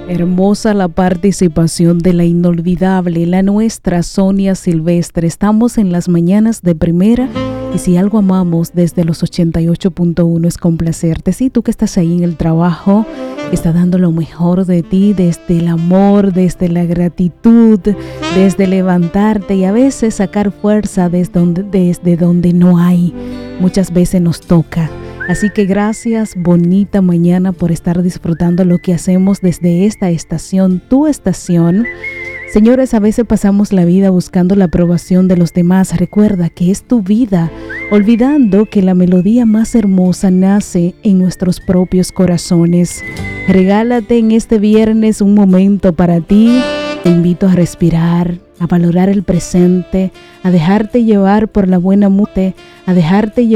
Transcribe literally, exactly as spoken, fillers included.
Hermosa la participación de la inolvidable, la nuestra Sonia Silvestre. Estamos en las mañanas de primera y si algo amamos desde los ochenta y ocho punto uno es complacerte. Sí, tú que estás ahí en el trabajo, que está dando lo mejor de ti desde el amor, desde la gratitud, desde levantarte y a veces sacar fuerza desde donde, desde donde no hay. Muchas veces nos toca. Así que gracias, bonita mañana, por estar disfrutando lo que hacemos desde esta estación, tu estación. Señores, a veces pasamos la vida buscando la aprobación de los demás. Recuerda que es tu vida, olvidando que la melodía más hermosa nace en nuestros propios corazones. Regálate en este viernes un momento para ti. Te invito a respirar, a valorar el presente, a dejarte llevar por la buena música, a dejarte llevar